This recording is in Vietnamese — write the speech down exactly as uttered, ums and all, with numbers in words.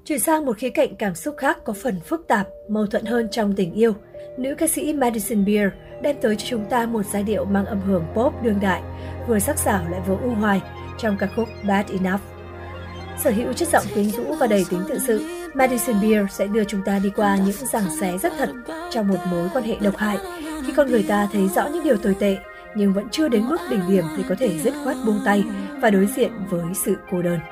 Chuyển sang một khía cạnh cảm xúc khác có phần phức tạp, mâu thuẫn hơn trong tình yêu, nữ ca sĩ Madison Beer đem tới cho chúng ta một giai điệu mang âm hưởng pop đương đại, vừa sắc sảo lại vừa u hoài trong ca khúc Bad Enough. Sở hữu chất giọng quyến rũ và đầy tính tự sự, Madison Beer sẽ đưa chúng ta đi qua những giằng xé rất thật trong một mối quan hệ độc hại, khi con người ta thấy rõ những điều tồi tệ nhưng vẫn chưa đến mức đỉnh điểm để có thể dứt khoát buông tay và đối diện với sự cô đơn.